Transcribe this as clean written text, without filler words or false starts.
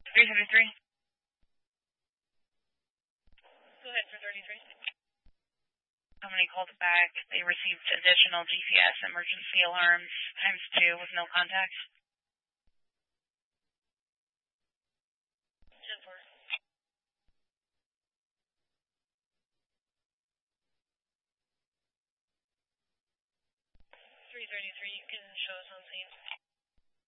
333. Go ahead for 33. Somebody called back. They received additional GPS emergency alarms ×2 with no contact. 10-4. 333, you can show us on scene.